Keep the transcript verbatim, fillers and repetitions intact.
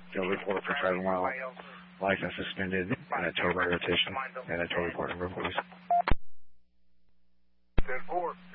Field report for driving while license suspended and a tow by rotation and a tow report number, please. ten four.